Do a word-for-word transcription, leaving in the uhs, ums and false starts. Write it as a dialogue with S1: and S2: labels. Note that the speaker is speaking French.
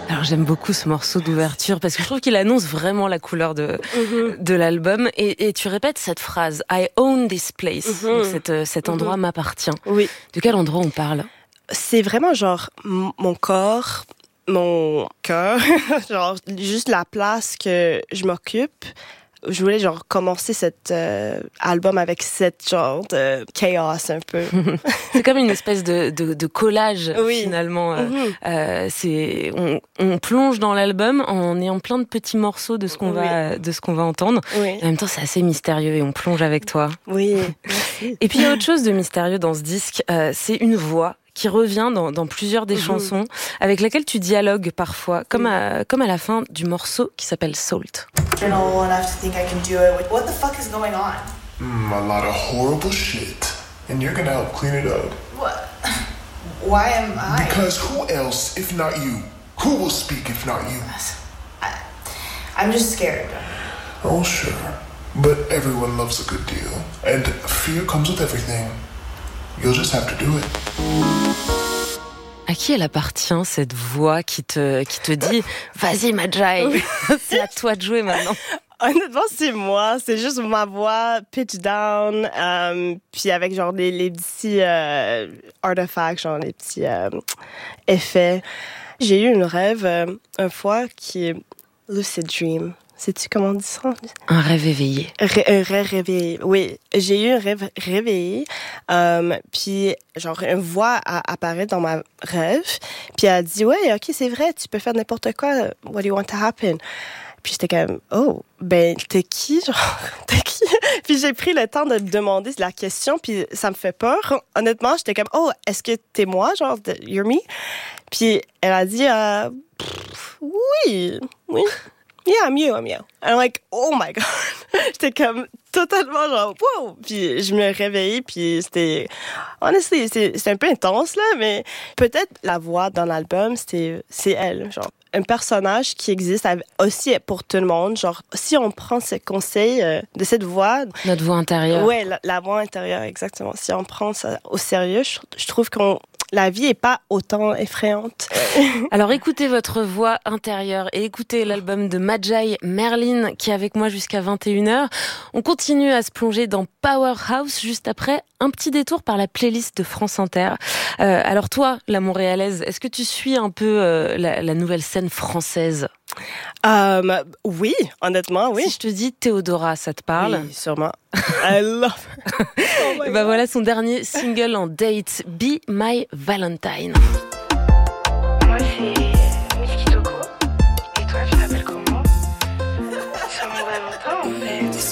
S1: Alors j'aime beaucoup ce morceau d'ouverture parce que je trouve qu'il annonce vraiment la couleur de, mm-hmm. de l'album. Et, et tu répètes cette phrase, I own this place. Mm-hmm. Donc cet, cet endroit mm-hmm. m'appartient.
S2: Oui.
S1: De quel endroit on parle?
S2: C'est vraiment genre m- mon corps, mon cœur, genre juste la place que je m'occupe. Je voulais genre commencer cet euh, album avec cette genre de chaos un peu.
S1: C'est comme une espèce de, de, de collage
S2: oui.
S1: finalement.
S2: Mm-hmm.
S1: Euh, c'est on, on plonge dans l'album en ayant plein de petits morceaux de ce qu'on oui. va de ce qu'on va entendre.
S2: Oui.
S1: En même temps, c'est assez mystérieux et on plonge avec toi.
S2: Oui.
S1: Et puis il y a autre chose de mystérieux dans ce disque, euh, c'est une voix qui revient dans, dans plusieurs des mmh. chansons, avec laquelle tu dialogues parfois, comme à, comme à la fin du morceau qui s'appelle Salt.
S3: Been old enough to think I can do it. What the fuck is going on?
S4: Mm, a lot of horrible shit. And you're gonna help clean it up.
S3: What? Why am I?
S4: Because who else, if not you? Who will speak if not you?
S3: I, I'm just scared.
S4: Oh, sure. But everyone loves a good deal. And fear comes with everything. You'll just have to do it.
S1: À qui elle appartient, cette voix qui te, qui te dit « Vas-y, Majai, oui. c'est à toi de jouer maintenant ».
S2: Honnêtement, c'est moi. C'est juste ma voix pitch down, euh, puis avec genre les, les petits euh, artefacts, genre les petits euh, effets. J'ai eu un rêve euh, une fois qui est lucid dream. Sais-tu comment on dit ça?
S1: Un rêve éveillé.
S2: Ré- un rêve réveillé, oui. J'ai eu un rêve réveillé, euh, puis genre une voix a, apparaît dans ma rêve, puis elle a dit « Ouais, ok, c'est vrai, tu peux faire n'importe quoi. What do you want to happen? » Puis j'étais comme « Oh, ben t'es qui? Genre, t'es qui? » Puis j'ai pris le temps de me demander la question, puis ça me fait peur. Honnêtement, j'étais comme « Oh, est-ce que t'es moi? Genre, you're me? » Puis elle a dit euh, « Oui, oui. » Yeah, I'm you, I'm you. And I'm like, oh my God. J'étais comme totalement genre, wow. Puis je me réveillais, puis c'était, honestly, c'est, c'est un peu intense, là, mais peut-être la voix dans l'album, c'est, c'est elle, genre. Un personnage qui existe aussi pour tout le monde. Genre, si on prend ce conseil euh, de cette voix...
S1: Notre voix intérieure.
S2: Ouais, la, la voix intérieure, exactement. Si on prend ça au sérieux, je, je trouve qu'on... La vie est pas autant effrayante.
S1: Alors écoutez votre voix intérieure et écoutez l'album de Majai Merlin qui est avec moi jusqu'à vingt et une heures. On continue à se plonger dans Powerhouse juste après un petit détour par la playlist de France Inter. Euh, alors toi, la Montréalaise, est-ce que tu suis un peu euh, la, la nouvelle scène française?
S2: Um, oui, honnêtement, oui.
S1: Si je te dis Théodora, ça te parle?
S2: Oui, sûrement. I love her.
S1: Oh et ben voilà son dernier single en date, Be My Valentine.